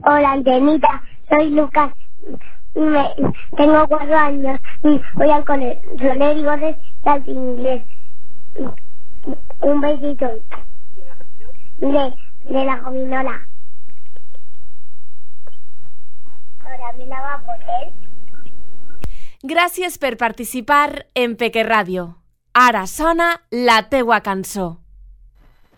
Hola, Antenita, soy Lucas. Tengo 4 años y voy al colegio Gordes de inglés. Un besito de la gominola. Ahora me la va a poner. Gràcies per participar en Peque Ràdio. Ara sona la teua cançó.